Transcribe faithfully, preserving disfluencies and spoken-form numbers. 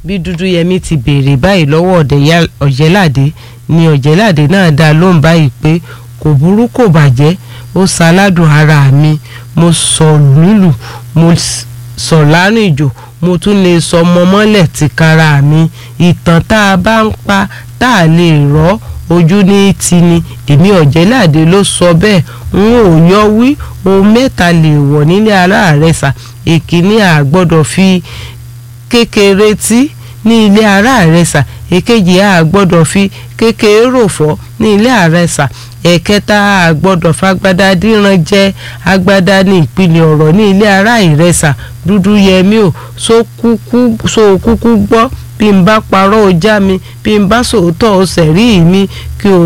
bí Dúdúyẹmí ti béèrè báyìí lọ́wọ́ Ọ̀jẹ̀ládé ni Ọ̀jẹ̀ládé náà dá lóhùn báyìí pé kò burú kò bàjẹ́ ó ṣaládùn ara mi mo sọ nílùú mo sọ lárìn ìjò mo tún lè sọ ọmọ mọ́lẹ̀ tìkára mi ìtàn tá a bá ń pa tá a lè rọ́ ojú ní tini èmi Ọ̀jẹ̀ládé ló sọ bẹ́ẹ̀ n ò yọ wí ohun mẹ́ta lè wọ̀ nílé Aláàrẹ̀sà èkíní a gbọ́dọ̀ fi kékeré tí ní ilé Aláàrẹ̀sà èkejì a gbọ́dọ̀ fi kékeré ròfọ́ ní ilé Àrẹ̀sà ẹ̀kẹta a gbọ́dọ̀ fagbádá díran jẹ́ agbádá ní ìpìlẹ̀ ọ̀rọ̀ ní ilé Aláàrẹ̀sà Dúdúyẹmí ò so kúkú gbọ́ bí n bá parọ́ ọjà mi bí n bá sòótọ́ ọ̀sẹ̀ rí mi kí o